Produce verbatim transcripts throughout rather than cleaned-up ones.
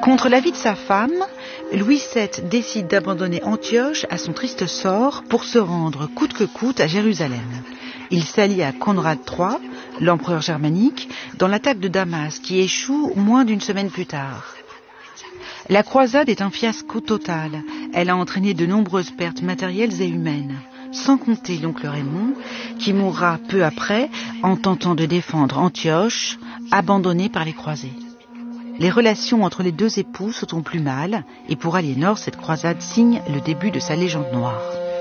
Contre l'avis de sa femme, Louis sept décide d'abandonner Antioche à son triste sort pour se rendre coûte que coûte à Jérusalem. Il s'allie à Conrad trois, l'empereur germanique, dans l'attaque de Damas qui échoue moins d'une semaine plus tard. La croisade est un fiasco total. Elle a entraîné de nombreuses pertes matérielles et humaines, sans compter l'oncle Raymond, qui mourra peu après en tentant de défendre Antioche, abandonnée par les croisés. Les relations entre les deux époux se tombent plus mal, et pour Aliénor, cette croisade signe le début de sa légende noire.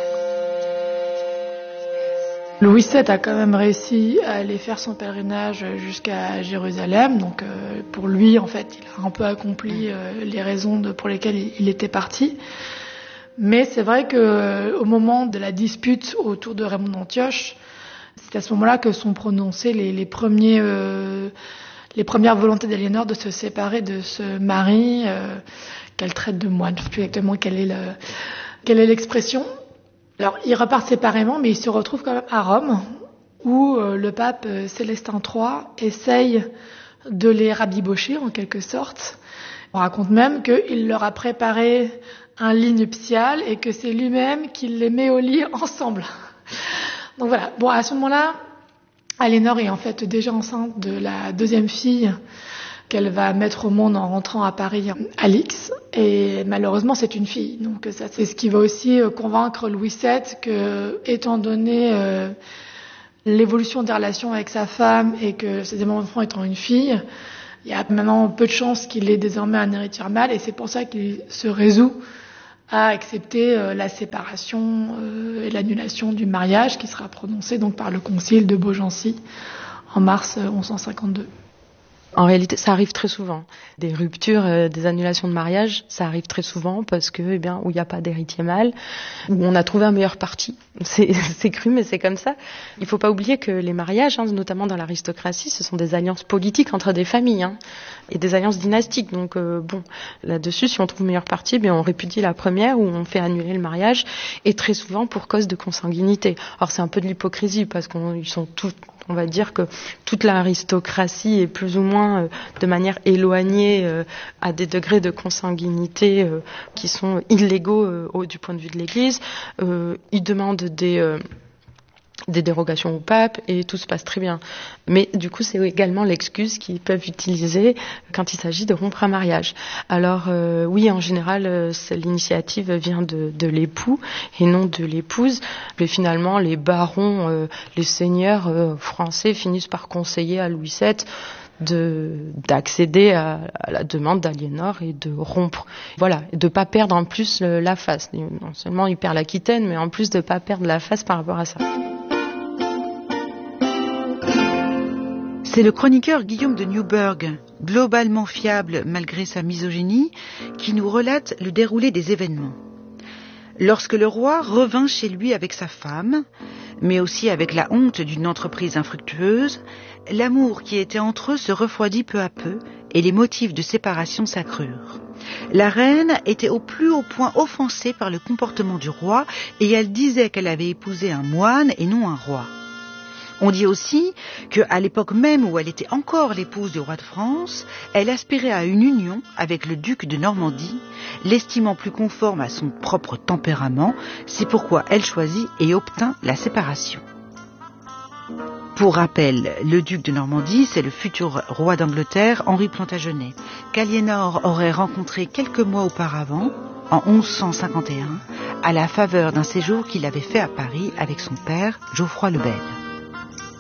Louis sept a quand même réussi à aller faire son pèlerinage jusqu'à Jérusalem, donc euh, pour lui, en fait, il a un peu accompli euh, les raisons de, pour lesquelles il, il était parti. Mais c'est vrai que euh, au moment de la dispute autour de Raymond d'Antioche, c'est à ce moment-là que sont prononcés les, les premiers... Euh, les premières volontés d'Aliénor de se séparer de ce mari euh, qu'elle traite de moine. Je ne sais plus exactement quelle est, le, quelle est l'expression. Alors, ils repartent séparément, mais ils se retrouvent quand même à Rome, où euh, le pape euh, Célestin trois essaye de les rabibocher, en quelque sorte. On raconte même qu'il leur a préparé un lit nuptial et que c'est lui-même qui les met au lit ensemble. Donc voilà. Bon, à ce moment-là, Aliénor est en fait déjà enceinte de la deuxième fille qu'elle va mettre au monde en rentrant à Paris, Alix. Et malheureusement, c'est une fille. Donc ça, c'est ce qui va aussi convaincre Louis sept que, étant donné euh, l'évolution des relations avec sa femme et que ses enfants étant une fille, il y a maintenant peu de chances qu'il ait désormais un héritier mâle. Et c'est pour ça qu'il se résout à accepter euh, la séparation euh, et l'annulation du mariage qui sera prononcée donc par le concile de Beaugency en mars euh, onze cent cinquante-deux. En réalité, ça arrive très souvent. Des ruptures, euh, des annulations de mariage, ça arrive très souvent parce que, eh bien, où il n'y a pas d'héritier mâle, où on a trouvé un meilleur parti. C'est, c'est cru, mais c'est comme ça. Il ne faut pas oublier que les mariages, hein, notamment dans l'aristocratie, ce sont des alliances politiques entre des familles, hein, et des alliances dynastiques. Donc, euh, bon, là-dessus, si on trouve meilleur parti, eh bien, on répudie la première ou on fait annuler le mariage, et très souvent pour cause de consanguinité. Alors, c'est un peu de l'hypocrisie parce qu'ils sont tous... On va dire que toute l'aristocratie est plus ou moins euh, de manière éloignée euh, à des degrés de consanguinité euh, qui sont illégaux euh, au, du point de vue de l'Église. Euh, ils demandent des, euh, des dérogations au pape et tout se passe très bien. Mais du coup, c'est également l'excuse qu'ils peuvent utiliser quand il s'agit de rompre un mariage. Alors euh, oui, en général, euh, l'initiative vient de, de l'époux et non de l'épouse. Mais finalement, les barons, euh, les seigneurs euh, français finissent par conseiller à Louis sept de d'accéder à, à la demande d'Aliénor et de rompre. Voilà, et de pas perdre en plus le, la face. Non seulement il perd l'Aquitaine, mais en plus de pas perdre la face par rapport à ça. C'est le chroniqueur Guillaume de Newburgh, globalement fiable malgré sa misogynie, qui nous relate le déroulé des événements. Lorsque le roi revint chez lui avec sa femme, mais aussi avec la honte d'une entreprise infructueuse, l'amour qui était entre eux se refroidit peu à peu et les motifs de séparation s'accrurent. La reine était au plus haut point offensée par le comportement du roi et elle disait qu'elle avait épousé un moine et non un roi. On dit aussi qu'à l'époque même où elle était encore l'épouse du roi de France, elle aspirait à une union avec le duc de Normandie, l'estimant plus conforme à son propre tempérament, c'est pourquoi elle choisit et obtint la séparation. Pour rappel, le duc de Normandie, c'est le futur roi d'Angleterre, Henri Plantagenet, qu'Aliénor aurait rencontré quelques mois auparavant, en onze cent cinquante et un, à la faveur d'un séjour qu'il avait fait à Paris avec son père, Geoffroy le Bel.